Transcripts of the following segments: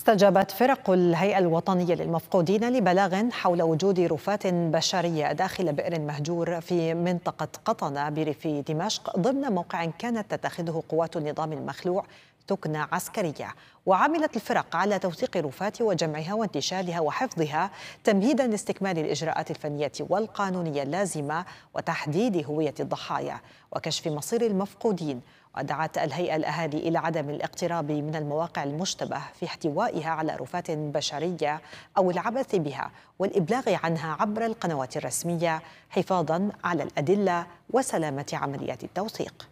استجابت فرق الهيئة الوطنية للمفقودين لبلاغ حول وجود رفات بشرية داخل بئر مهجور في منطقة قطنة بريف دمشق ضمن موقع كانت تتخذه قوات النظام المخلوع ثكنة عسكرية. وعملت الفرق على توثيق الرفات وجمعها وانتشالها وحفظها تمهيدا لاستكمال الإجراءات الفنية والقانونية اللازمة وتحديد هوية الضحايا وكشف مصير المفقودين. ودعت الهيئة الأهالي إلى عدم الاقتراب من المواقع المشتبه في احتوائها على رفات بشرية أو العبث بها والإبلاغ عنها عبر القنوات الرسمية حفاظاً على الأدلة وسلامة عمليات التوثيق.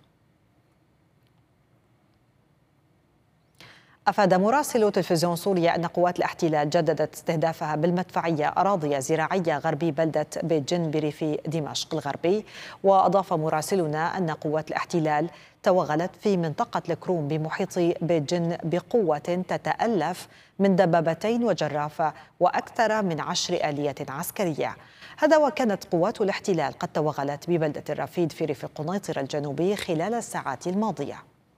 أفاد مراسل تلفزيون سوريا أن قوات الاحتلال جددت استهدافها بالمدفعية أراضي زراعية غربي بلدة بيت جن بريف دمشق الغربي. وأضاف مراسلنا أن قوات الاحتلال توغلت في منطقة الكروم بمحيط بيت جن بقوة تتألف من دبابتين وجرافة وأكثر من 10 آلية عسكرية. هذا وكانت قوات الاحتلال قد توغلت ببلدة الرفيد في ريف قنيطرة الجنوبي خلال الساعات الماضية.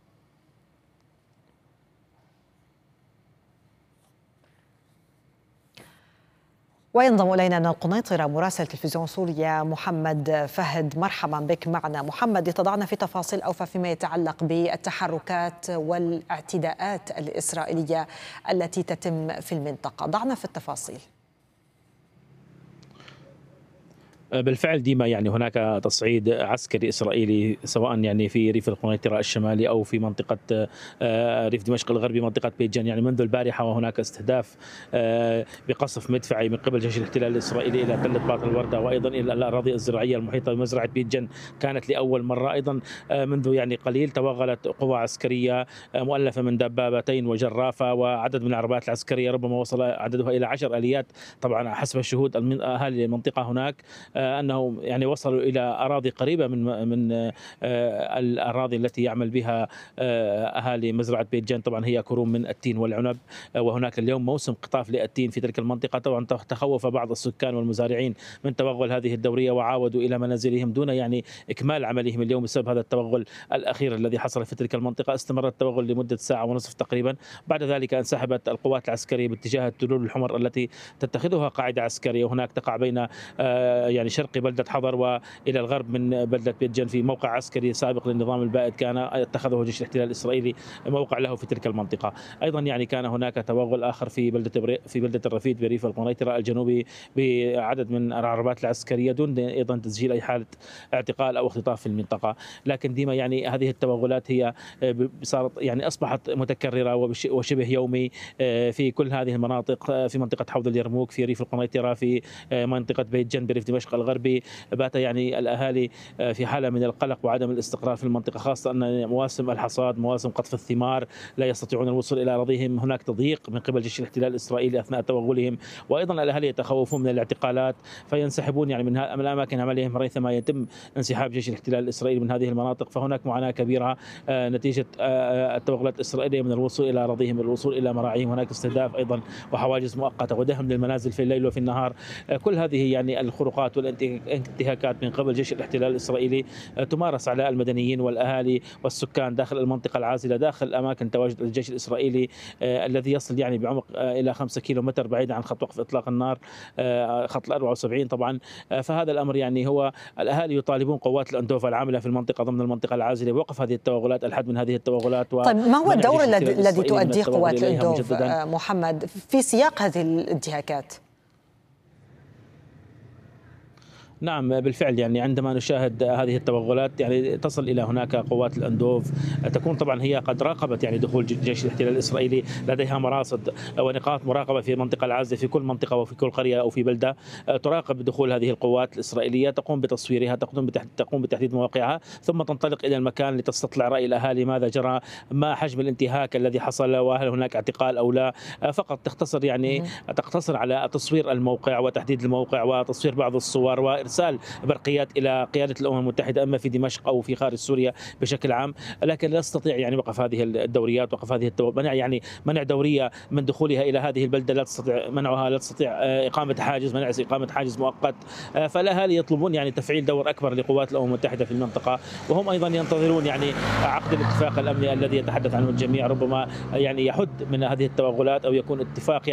وينضم إلينا من القنيطرة مراسل تلفزيون سوريا محمد فهد. مرحبا بك معنا محمد، لتضعنا في تفاصيل أوفى فيما يتعلق بالتحركات والاعتداءات الإسرائيلية التي تتم في المنطقة. ضعنا في التفاصيل. بالفعل ديما هناك تصعيد عسكري إسرائيلي سواء في ريف القنيطرة الشمالي أو في منطقة ريف دمشق الغربي منطقة بيت جن. منذ البارحة وهناك استهداف بقصف مدفعي من قبل جيش الاحتلال الإسرائيلي إلى تلة باطن الوردة وأيضا إلى الأراضي الزراعية المحيطة بمزرعة بيت جن. كانت لأول مرة أيضا منذ قليل توغلت قوى عسكرية مؤلفة من دبابتين وجرافة وعدد من العربات العسكرية ربما وصل عددها إلى 10 آليات. طبعا حسب الشهود أهالي المنطقة هناك أنهم وصلوا إلى أراضي قريبة من الأراضي التي يعمل بها أهالي مزرعة بيت جن. طبعا هي كروم من التين والعنب، وهناك اليوم موسم قطاف للتين في تلك المنطقة. طبعا تخوف بعض السكان والمزارعين من توغل هذه الدورية وعاودوا إلى منازلهم دون إكمال عملهم اليوم بسبب هذا التوغل الأخير الذي حصل في تلك المنطقة. استمر التوغل لمدة ساعة ونصف تقريبا، بعد ذلك انسحبت القوات العسكرية باتجاه التلول الحمر التي تتخذها قاعدة عسكرية، وهناك تقع بين شرق بلدة حضر وإلى الغرب من بلدة بيت جن في موقع عسكري سابق للنظام البائد كان اتخذه جيش الاحتلال الإسرائيلي موقع له في تلك المنطقة. أيضا كان هناك توغل آخر في بلدة الرفيد بريف القنيطرة الجنوبي بعدد من العربات العسكرية دون أيضا تسجيل أي حالة اعتقال أو اختطاف في المنطقة. لكن ديما هذه التوغلات هي صارت أصبحت متكررة وشبه يومي في كل هذه المناطق، في منطقة حوض اليرموك، في ريف القنيطرة، في منطقة بيت جن بريف دمشق الغربي. بات الأهالي في حالة من القلق وعدم الاستقرار في المنطقة، خاصة أن مواسم الحصاد مواسم قطف الثمار لا يستطيعون الوصول إلى أراضيهم. هناك تضييق من قبل جيش الاحتلال الإسرائيلي أثناء توغلهم، وأيضا الأهالي يتخوفون من الاعتقالات فينسحبون من أماكن عملهم ريثما يتم انسحاب جيش الاحتلال الإسرائيلي من هذه المناطق. فهناك معاناة كبيرة نتيجة التوغلات الإسرائيلية من الوصول إلى أراضيهم، الوصول إلى مراعيهم. هناك استهداف أيضا وحواجز مؤقتة ودهم للمنازل في الليل وفي النهار. كل هذه الخروقات والانتهاكات من قبل جيش الاحتلال الإسرائيلي تمارس على المدنيين والأهالي والسكان داخل المنطقة العازلة، داخل أماكن تواجد الجيش الإسرائيلي الذي يصل بعمق إلى 5 كيلومتر بعيدا عن خط وقف إطلاق النار، خط 74 طبعا. فهذا الأمر هو الأهالي يطالبون قوات الأندوفا العاملة في المنطقة ضمن المنطقة العازلة بوقف هذه التوغلات، الحد من هذه التوغلات. طيب ما هو الدور الذي تؤديه قوات الأندوف محمد في سياق هذه الانتهاكات؟ نعم بالفعل عندما نشاهد هذه التوغلات تصل إلى هناك قوات الأندوف تكون طبعا هي قد راقبت دخول جيش الاحتلال الإسرائيلي، لديها مراصد ونقاط مراقبة في المنطقة العازلة في كل منطقة وفي كل قرية أو في بلدة، تراقب دخول هذه القوات الإسرائيلية، تقوم بتصويرها، تقوم بتحديد مواقعها، ثم تنطلق إلى المكان لتستطلع رأي الأهالي ماذا جرى، ما حجم الانتهاك الذي حصل، وهل هناك اعتقال أو لا. فقط تقتصر على تصوير الموقع وتحديد الموقع وتصوير بعض الصور وإرسال ارسال برقيات الى قياده الامم المتحده اما في دمشق او في خارج سوريا بشكل عام، لكن لا تستطيع يعني وقف هذه الدوريات، وقف هذه منع دوريه من دخولها الى هذه البلده، لا تستطيع منعها، لا تستطيع اقامه حاجز مؤقت. فالاهالي يطلبون يعني تفعيل دور اكبر لقوات الامم المتحده في المنطقه، وهم ايضا ينتظرون يعني عقد الاتفاق الامني الذي يتحدث عنه الجميع، ربما يعني يحد من هذه التوغلات او يكون اتفاق